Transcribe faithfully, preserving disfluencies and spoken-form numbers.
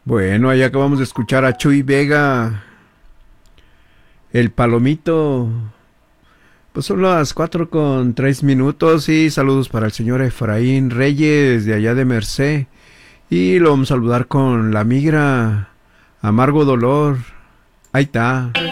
Bueno, ahí acabamos de escuchar a Chuy Vega, El Palomito. Pues son las cuatro con tres minutos y saludos para el señor Efraín Reyes de allá de Merced. Y lo vamos a saludar con La Migra, Amargo Dolor. Ahí está.